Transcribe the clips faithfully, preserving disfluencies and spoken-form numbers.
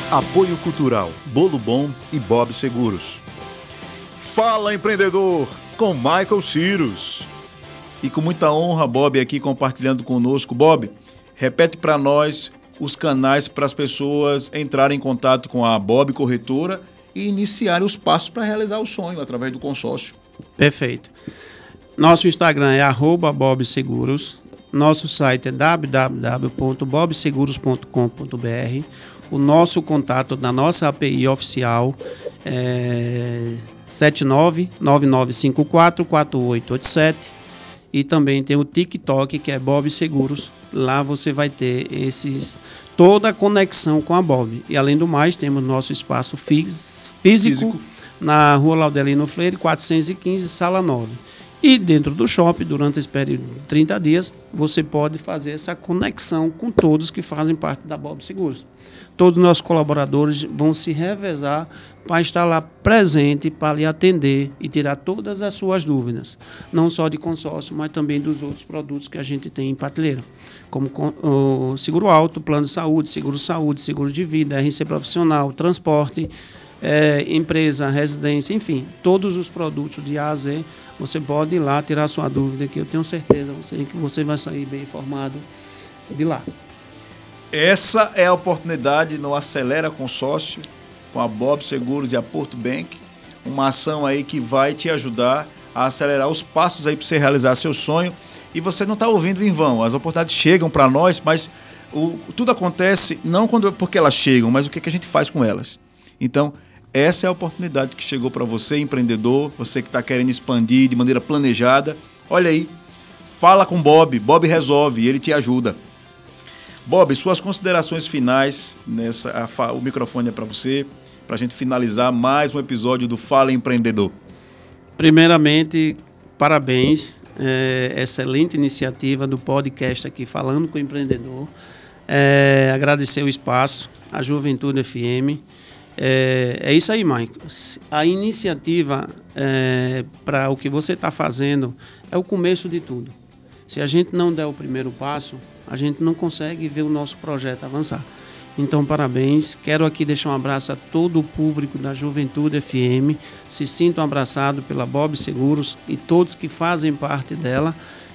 Apoio Cultural, Bolo Bom e Bob Seguros. Fala, empreendedor, com Michael Cyrus. E com muita honra, Bob, aqui compartilhando conosco. Bob, repete para nós os canais para as pessoas entrarem em contato com a Bob Corretora e iniciarem os passos para realizar o sonho através do consórcio. Perfeito. Nosso Instagram é arroba Bob Seguros. Nosso site é w w w ponto bob seguros ponto com ponto b r. O nosso contato da nossa A P I oficial é sete nove nove nove cinco quatro quatro oito oito sete. E também tem o TikTok, que é Bob Seguros. Lá você vai ter esses, toda a conexão com a Bob. E além do mais, temos nosso espaço físico, físico. na Rua Laudelino Freire, quatrocentos e quinze, sala nove. E dentro do shopping, durante esse período de trinta dias, você pode fazer essa conexão com todos que fazem parte da Bob Seguros. Todos os nossos colaboradores vão se revezar para estar lá presente, para lhe atender e tirar todas as suas dúvidas. Não só de consórcio, mas também dos outros produtos que a gente tem em prateleira. Como o seguro alto, plano de saúde, seguro saúde, seguro de vida, R C profissional, transporte, É, empresa, residência, enfim, todos os produtos de A a Z, você pode ir lá tirar sua dúvida, que eu tenho certeza você, que você vai sair bem informado de lá. Essa é a oportunidade no Acelera Consórcio, com a Bob Seguros e a Porto Bank, uma ação aí que vai te ajudar a acelerar os passos aí para você realizar seu sonho. E você não está ouvindo em vão, as oportunidades chegam para nós, mas o, tudo acontece não quando, porque elas chegam, mas o que, que a gente faz com elas. Então, essa é a oportunidade que chegou para você, empreendedor, você que está querendo expandir de maneira planejada. Olha aí, fala com Bob, Bob resolve e ele te ajuda. Bob, suas considerações finais, nessa, a, o microfone é para você, para a gente finalizar mais um episódio do Fala Empreendedor. Primeiramente, parabéns, é, excelente iniciativa do podcast aqui, Falando com o Empreendedor. É, agradecer o espaço, a Juventude F M. É, é isso aí, Michael. A iniciativa é, para o que você está fazendo é o começo de tudo. Se a gente não der o primeiro passo, a gente não consegue ver o nosso projeto avançar. Então, parabéns. Quero aqui deixar um abraço a todo o público da Juventude F M. Se sintam abraçados pela Bob Seguros e todos que fazem parte dela.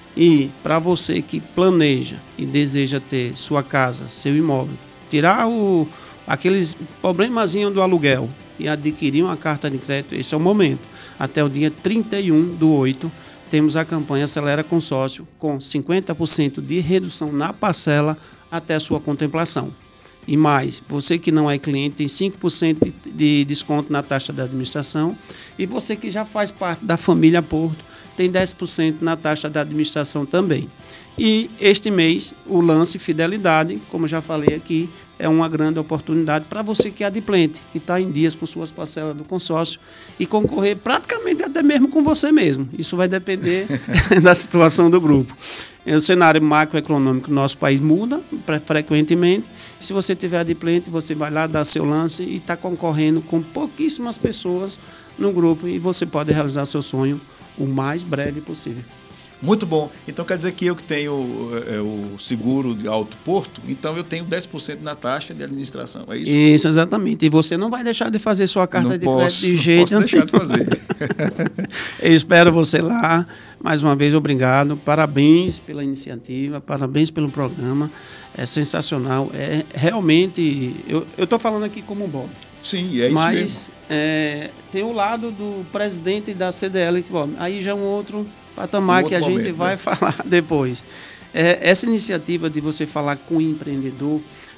E para você que planeja e deseja ter sua casa, seu imóvel, tirar o... aqueles problemazinhos do aluguel e adquirir uma carta de crédito, esse é o momento. Até o dia trinta e um do oito, temos a campanha Acelera Consórcio com cinquenta por cento de redução na parcela até a sua contemplação. E mais, você que não é cliente tem cinco por cento de, de desconto na taxa da administração e você que já faz parte da família Porto tem dez por cento na taxa da administração também. E este mês, o lance Fidelidade, como já falei aqui, é uma grande oportunidade para você que é adimplente, que está em dias com suas parcelas do consórcio e concorrer praticamente até mesmo com você mesmo. Isso vai depender da situação do grupo. O cenário macroeconômico do nosso país muda frequentemente. Se você tiver adimplente, você vai lá dar seu lance e está concorrendo com pouquíssimas pessoas no grupo e você pode realizar seu sonho o mais breve possível. Muito bom. Então quer dizer que eu que tenho é, o seguro de Alto Porto, então eu tenho dez por cento na taxa de administração, é isso? Isso, exatamente. E você não vai deixar de fazer sua carta não de posso, crédito de jeito nenhum. Não posso deixar de fazer. Eu espero você lá. Mais uma vez, obrigado. Parabéns pela iniciativa, parabéns pelo programa. É sensacional. É realmente... Eu estou falando aqui como um Bob. Sim, é isso mas, mesmo. Mas é, tem o lado do presidente da C D L, que, Bob, aí já é um outro... patamar um que a momento, gente vai né? falar depois. É, essa iniciativa de você falar com o empreendedor,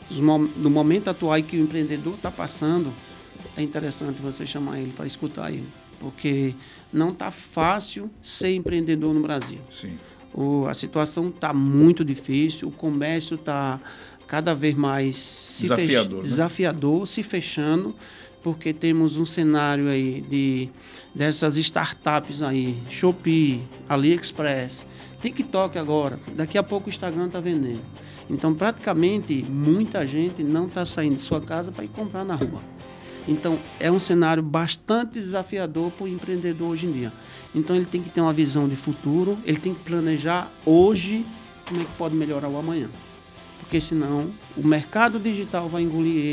no momento atual que o empreendedor está passando, é interessante você chamar ele para escutar ele, porque não está fácil ser empreendedor no Brasil. Sim. O, a situação está muito difícil, o comércio está cada vez mais se desafiador, fech... né? desafiador, se fechando, porque temos um cenário aí de, dessas startups aí, Shopee, AliExpress, TikTok agora, daqui a pouco o Instagram está vendendo. Então, praticamente, muita gente não está saindo de sua casa para ir comprar na rua. Então, é um cenário bastante desafiador para o empreendedor hoje em dia. Então, ele tem que ter uma visão de futuro, ele tem que planejar hoje como é que pode melhorar o amanhã. Porque, senão, o mercado digital vai engolir ele.